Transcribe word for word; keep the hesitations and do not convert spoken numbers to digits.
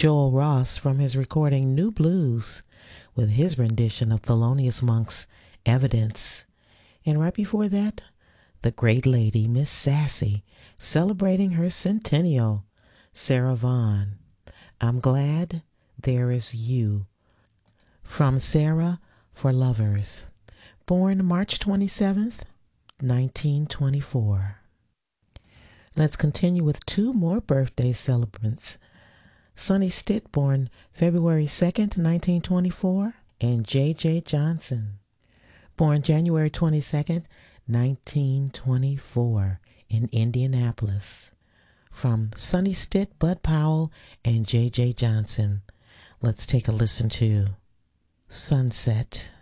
Joel Ross from his recording New Blues with his rendition of Thelonious Monk's Evidence. And right before that, the great lady, Miss Sassy, celebrating her centennial, Sarah Vaughan. I'm Glad There Is You. From Sarah for Lovers. Born March twenty-seventh, nineteen twenty-four. Let's continue with two more birthday celebrants. Sonny Stitt, born February second, nineteen twenty-four, and J J Johnson, born January twenty-second, nineteen twenty-four, in Indianapolis. From Sonny Stitt, Bud Powell, and J J Johnson, let's take a listen to Sunset.